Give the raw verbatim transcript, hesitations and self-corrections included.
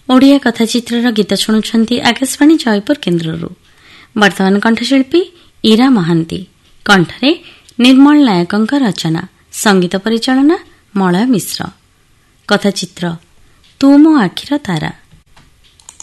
ଓଡ଼ିଆ କଥାଚିତ୍ରର ଗୀତ ଶୁଣୁଛନ୍ତି ଆକାଶବାଣୀ ଜୟପୁର କେନ୍ଦ୍ରରୁ। ବର୍ତ୍ତମାନ କଣ୍ଠଶିଳ୍ପୀ ଇରା ମହାନ୍ତି, କଣ୍ଠରେ ନିର୍ମଳ ନାୟକଙ୍କ ରଚନା, ସଙ୍ଗୀତ ପରିଚାଳନା ମଳୟ ମିଶ୍ର। କଥାଚିତ୍ର ତୁ ମୋ ଆଖିର ତାରା।